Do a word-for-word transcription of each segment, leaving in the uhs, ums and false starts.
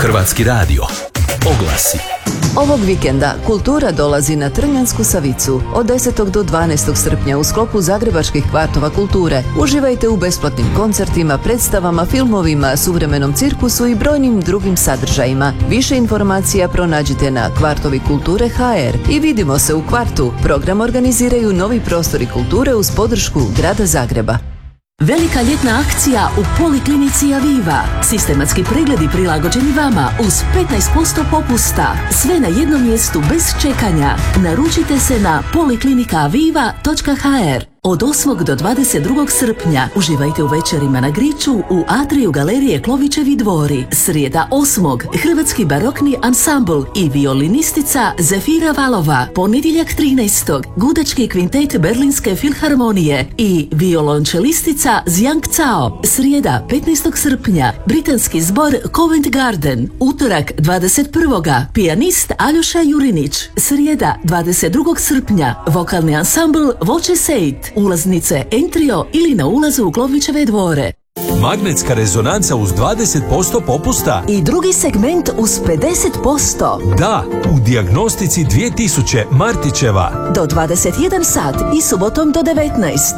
Hrvatski radio. Oglasi. Ovog vikenda kultura dolazi na Trnjansku Savicu od desetog do dvanaestog srpnja u sklopu Zagrebačkih kvartova kulture. Uživajte u besplatnim koncertima, predstavama, filmovima, suvremenom cirkusu i brojnim drugim sadržajima. Više informacija pronađite na kvartovi kulture tačka ha er i vidimo se u kvartu. Program organiziraju Novi prostori kulture uz podršku Grada Zagreba. Velika ljetna akcija u Poliklinici Aviva. Sistematski pregledi prilagođeni vama uz petnaest posto popusta. Sve na jednom mjestu bez čekanja. Naručite se na poliklinika aviva točka ha er. Od osmog do dvadeset drugog srpnja uživajte u večerima na Griču u atriju Galerije Klovićevi dvori. Srijeda osmog Hrvatski barokni ansambl i violinistica Zefira Valova. Ponedjeljak trinaestog Gudački kvintet Berlinske filharmonije i violončelistica Zjang Cao. Srijeda petnaestog srpnja Britanski zbor Covent Garden. Utorak dvadeset prvog pijanist Aljoša Jurinić. Srijeda dvadeset drugog srpnja vokalni ansambl Voće Sejt. Ulaznice Entrio ili na ulazu u Klovićeve dvore. Magnetska rezonanca uz dvadeset posto popusta. I drugi segment uz pedeset posto. Da, u dijagnostici dvije tisuće Martićeva. Do dvadeset jedan sat i subotom do devetnaest.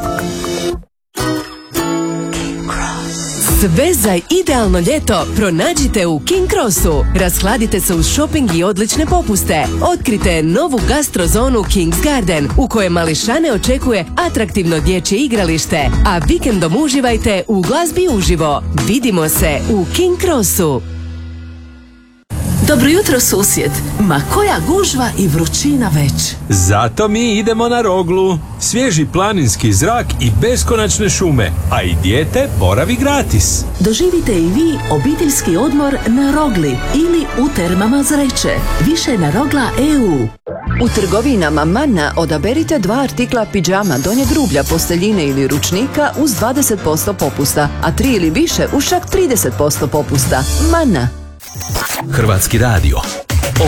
Sve za idealno ljeto pronađite u King Crossu. Raskladite se uz shopping i odlične popuste. Otkrite novu gastrozonu Kings Garden u kojoj mališane očekuje atraktivno dječje igralište, a vikendom uživajte u glazbi uživo. Vidimo se u King Crossu. Dobro jutro, susjed. Ma koja gužva i vrućina već. Zato mi idemo na Roglu. Svježi planinski zrak i beskonačne šume, a i dijete boravi gratis. Doživite i vi obiteljski odmor na Rogli ili u termama Zreče. Više na Rogla e u. U trgovinama Manna odaberite dva artikla pidžama donjeg rublja, posteljine ili ručnika uz dvadeset posto popusta, a tri ili više uz čak trideset posto popusta. Manna. Hrvatski radio.